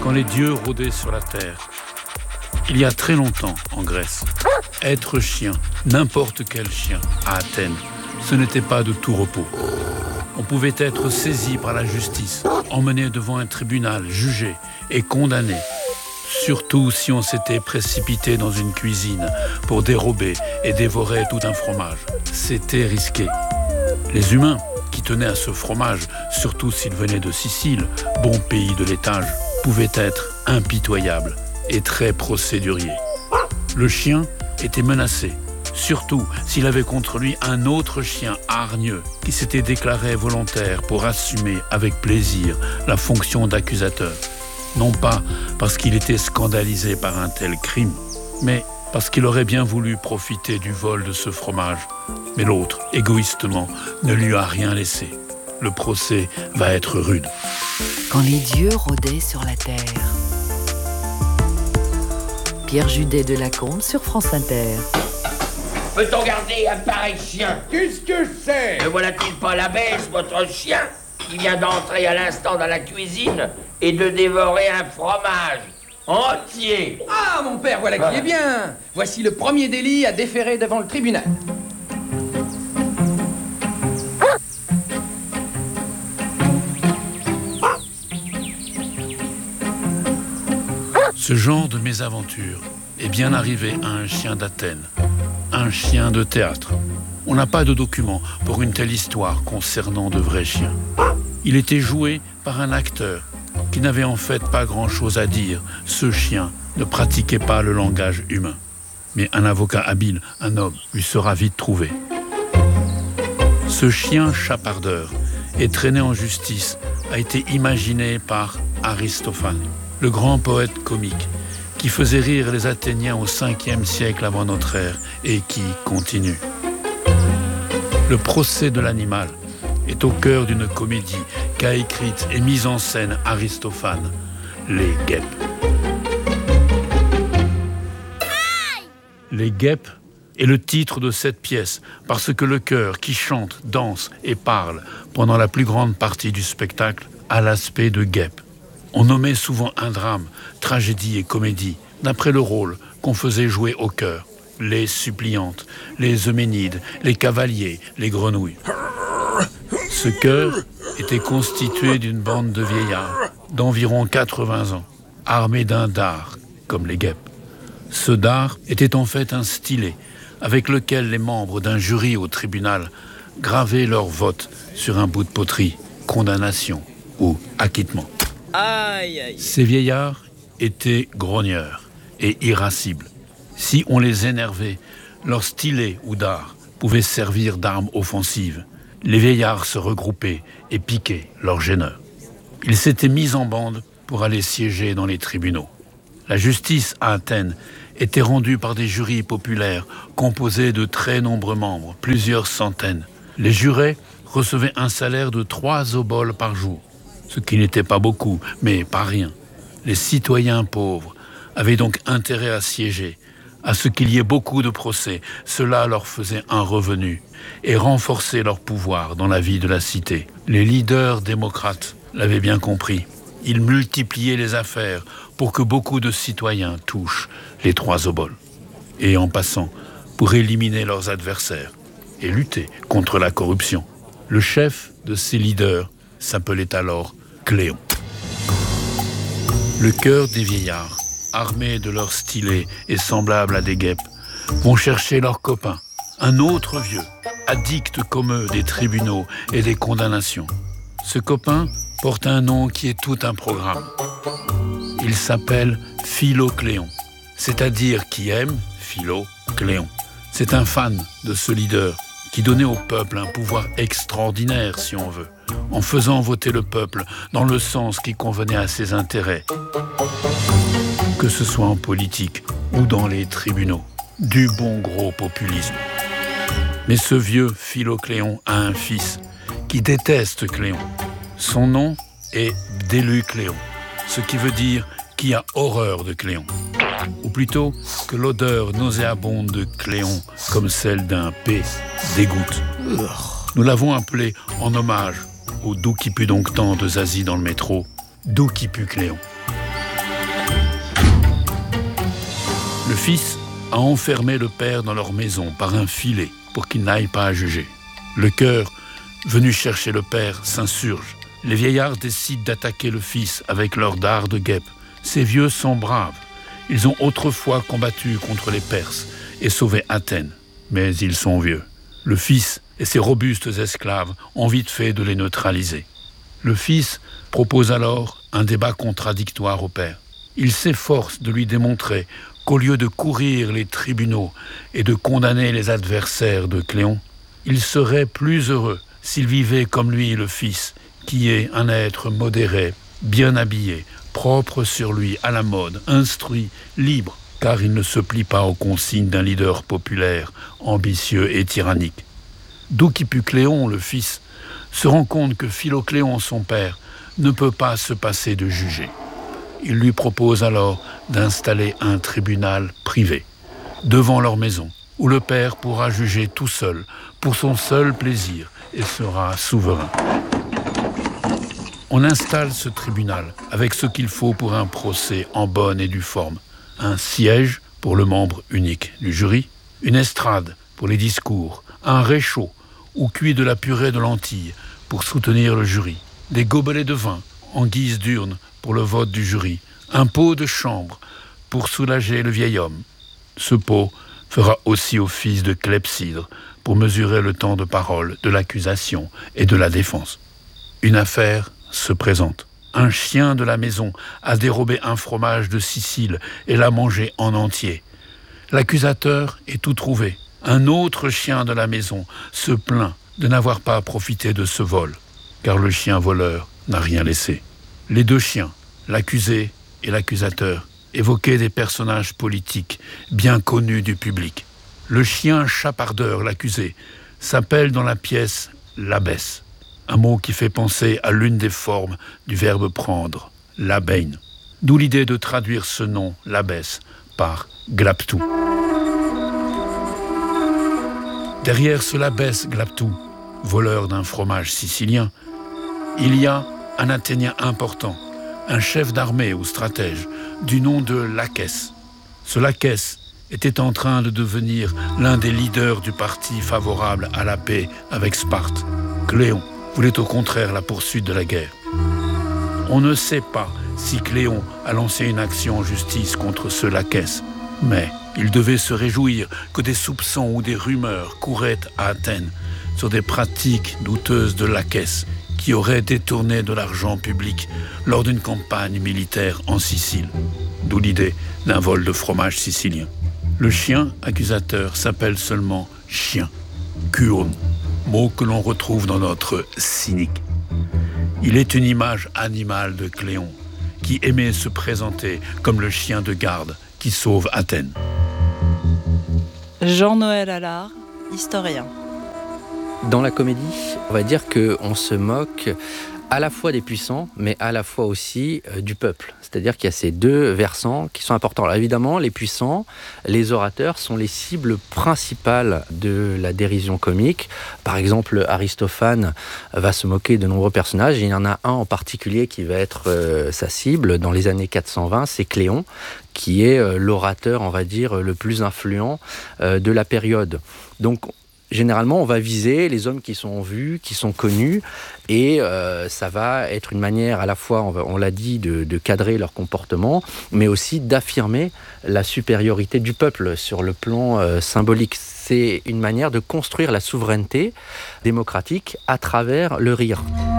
quand les dieux rôdaient sur la terre. Il y a très longtemps, en Grèce, être chien, n'importe quel chien, à Athènes, ce n'était pas de tout repos. On pouvait être saisi par la justice, emmené devant un tribunal, jugé et condamné. Surtout si on s'était précipité dans une cuisine pour dérober et dévorer tout un fromage. C'était risqué. Les humains qui tenaient à ce fromage, surtout s'il venait de Sicile, bon pays de laitage, pouvaient être impitoyables et très procéduriers. Le chien était menacé, surtout s'il avait contre lui un autre chien hargneux qui s'était déclaré volontaire pour assumer avec plaisir la fonction d'accusateur. Non pas parce qu'il était scandalisé par un tel crime, mais parce qu'il aurait bien voulu profiter du vol de ce fromage. Mais l'autre, égoïstement, ne lui a rien laissé. Le procès va être rude. Quand les dieux rôdaient sur la terre. Pierre Judet de Lacombe sur France Inter. Peut-on garder un pareil chien? Qu'est-ce que c'est? Ne voilà-t-il pas la baisse, votre chien, qui vient d'entrer à l'instant dans la cuisine et de dévorer un fromage entier? Ah, mon père, voilà qui est bien. Voici le premier délit à déférer devant le tribunal. Ce genre de mésaventure est bien arrivé à un chien d'Athènes, un chien de théâtre. On n'a pas de documents pour une telle histoire concernant de vrais chiens. Il était joué par un acteur qui n'avait en fait pas grand-chose à dire. Ce chien ne pratiquait pas le langage humain. Mais un avocat habile, un homme, lui sera vite trouvé. Ce chien chapardeur et traîné en justice a été imaginé par Aristophane, le grand poète comique, qui faisait rire les Athéniens au 5e siècle avant notre ère et qui continue. Le procès de l'animal est au cœur d'une comédie qu'a écrite et mise en scène Aristophane, Les Guêpes. Les Guêpes est le titre de cette pièce parce que le chœur qui chante, danse et parle pendant la plus grande partie du spectacle a l'aspect de guêpe. On nommait souvent un drame, tragédie et comédie, d'après le rôle qu'on faisait jouer au chœur. Les suppliantes, les euménides, les cavaliers, les grenouilles. Ce chœur était constitué d'une bande de vieillards d'environ 80 ans, armés d'un dard, comme les guêpes. Ce dard était en fait un stylet avec lequel les membres d'un jury au tribunal gravaient leur vote sur un bout de poterie, condamnation ou acquittement. Aïe, aïe. Ces vieillards étaient grogneurs et irascibles. Si on les énervait, leur stylet ou dard pouvait servir d'arme offensive. Les vieillards se regroupaient et piquaient leurs gêneurs. Ils s'étaient mis en bande pour aller siéger dans les tribunaux. La justice à Athènes était rendue par des jurys populaires composés de très nombreux membres, plusieurs centaines. Les jurés recevaient un salaire de 3 oboles par jour, ce qui n'était pas beaucoup, mais pas rien. Les citoyens pauvres avaient donc intérêt à siéger, à ce qu'il y ait beaucoup de procès. Cela leur faisait un revenu et renforçait leur pouvoir dans la vie de la cité. Les leaders démocrates l'avaient bien compris. Ils multipliaient les affaires pour que beaucoup de citoyens touchent les 3 oboles. Et en passant, pour éliminer leurs adversaires et lutter contre la corruption. Le chef de ces leaders s'appelait alors Cléon. Le chœur des vieillards, armés de leurs stylets et semblables à des guêpes, vont chercher leurs copains, un autre vieux, addict comme eux des tribunaux et des condamnations. Ce copain porte un nom qui est tout un programme. Il s'appelle Philocléon, c'est-à-dire qui aime Philocléon. C'est un fan de ce leader qui donnait au peuple un pouvoir extraordinaire, si on veut, en faisant voter le peuple dans le sens qui convenait à ses intérêts, que ce soit en politique ou dans les tribunaux. Du bon gros populisme. Mais ce vieux Philocléon a un fils qui déteste Cléon. Son nom est Déleucléon, ce qui veut dire qui a horreur de Cléon. Ou plutôt que l'odeur nauséabonde de Cléon, comme celle d'un P, dégoûte. Nous l'avons appelé en hommage au doux qui pue donc tant de Zazie dans le métro, doux qui pue Cléon. Le fils a enfermé le père dans leur maison par un filet pour qu'il n'aille pas à juger. Le cœur, venu chercher le père, s'insurge. Les vieillards décident d'attaquer le fils avec leurs dards de guêpe. Ces vieux sont braves. Ils ont autrefois combattu contre les Perses et sauvé Athènes. Mais ils sont vieux. Le fils et ses robustes esclaves ont vite fait de les neutraliser. Le fils propose alors un débat contradictoire au père. Il s'efforce de lui démontrer qu'au lieu de courir les tribunaux et de condamner les adversaires de Cléon, il serait plus heureux s'il vivait comme lui le fils, qui est un être modéré, bien habillé, propre sur lui, à la mode, instruit, libre, car il ne se plie pas aux consignes d'un leader populaire, ambitieux et tyrannique. Doucypus-Cléon, le fils, se rend compte que Philocléon, son père, ne peut pas se passer de juger. Il lui propose alors d'installer un tribunal privé, devant leur maison, où le père pourra juger tout seul, pour son seul plaisir, et sera souverain. On installe ce tribunal avec ce qu'il faut pour un procès en bonne et due forme. Un siège pour le membre unique du jury, une estrade pour les discours, un réchaud où cuit de la purée de lentilles pour soutenir le jury, des gobelets de vin en guise d'urne pour le vote du jury, un pot de chambre pour soulager le vieil homme. Ce pot fera aussi office de clepsydre pour mesurer le temps de parole de l'accusation et de la défense. Une affaire se présente. Un chien de la maison a dérobé un fromage de Sicile et l'a mangé en entier. L'accusateur est tout trouvé. Un autre chien de la maison se plaint de n'avoir pas profité de ce vol, car le chien voleur n'a rien laissé. Les deux chiens, l'accusé et l'accusateur, évoquaient des personnages politiques bien connus du public. Le chien chapardeur, l'accusé, s'appelle dans la pièce l'abbesse, un mot qui fait penser à l'une des formes du verbe prendre, l'abeine. D'où l'idée de traduire ce nom, l'abbesse, par glaptou. Derrière ce l'abbesse glaptou, voleur d'un fromage sicilien, il y a un Athénien important, un chef d'armée ou stratège, du nom de Lachès. Ce Lachès était en train de devenir l'un des leaders du parti favorable à la paix avec Sparte. Cléon voulait au contraire la poursuite de la guerre. On ne sait pas si Cléon a lancé une action en justice contre ce Lachès, mais il devait se réjouir que des soupçons ou des rumeurs couraient à Athènes sur des pratiques douteuses de Lachès qui aurait détourné de l'argent public lors d'une campagne militaire en Sicile. D'où l'idée d'un vol de fromage sicilien. Le chien accusateur s'appelle seulement chien, kuon, mot que l'on retrouve dans notre cynique. Il est une image animale de Cléon, qui aimait se présenter comme le chien de garde qui sauve Athènes. Jean-Noël Allard, historien. Dans la comédie, on va dire qu'on se moque à la fois des puissants, mais à la fois aussi du peuple. C'est-à-dire qu'il y a ces deux versants qui sont importants. Alors évidemment, les puissants, les orateurs sont les cibles principales de la dérision comique. Par exemple, Aristophane va se moquer de nombreux personnages. Il y en a un en particulier qui va être sa cible dans les années 420, c'est Cléon, qui est l'orateur, on va dire, le plus influent de la période. Donc, généralement, on va viser les hommes qui sont vus, qui sont connus, et ça va être une manière à la fois, on l'a dit, de cadrer leur comportement, mais aussi d'affirmer la supériorité du peuple sur le plan symbolique. C'est une manière de construire la souveraineté démocratique à travers le rire.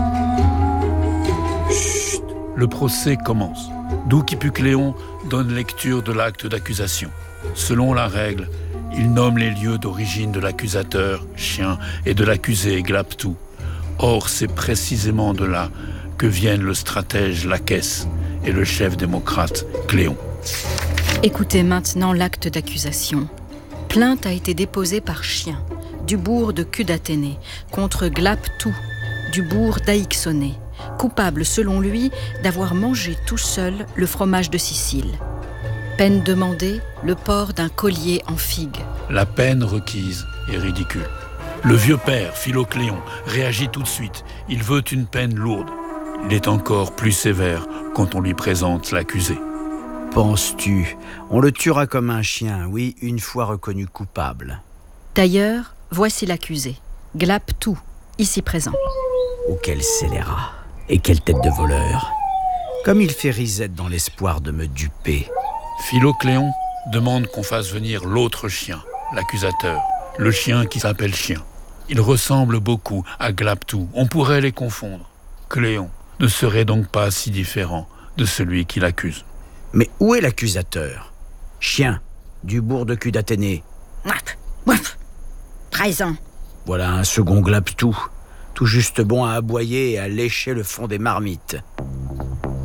Chut, le procès commence. Doucypus-Cléon donne lecture de l'acte d'accusation. Selon la règle, il nomme les lieux d'origine de l'accusateur, chien, et de l'accusé, glaptou. Or, c'est précisément de là que viennent le stratège Lachès et le chef démocrate, Cléon. Écoutez maintenant l'acte d'accusation. Plainte a été déposée par chien, du bourg de Cudathénée, contre glaptou, du bourg d'Aïxonée, coupable selon lui d'avoir mangé tout seul le fromage de Sicile. Peine demandée, le port d'un collier en figue. La peine requise est ridicule. Le vieux père, Philocléon, réagit tout de suite. Il veut une peine lourde. Il est encore plus sévère quand on lui présente l'accusé. penses-tu? On le tuera comme un chien, oui, une fois reconnu coupable. D'ailleurs, voici l'accusé, Glaptou, ici présent. Oh, quel scélérat! Et quelle tête de voleur! Comme il fait risette dans l'espoir de me duper. Philocléon demande qu'on fasse venir l'autre chien, l'accusateur, le chien qui s'appelle Chien. Il ressemble beaucoup à Glaptou, on pourrait les confondre. Cléon ne serait donc pas si différent de celui qui l'accuse. Mais où est l'accusateur? Chien, du bourg de cul d'Athénée. Présent. Voilà un second Glaptou, tout juste bon à aboyer et à lécher le fond des marmites.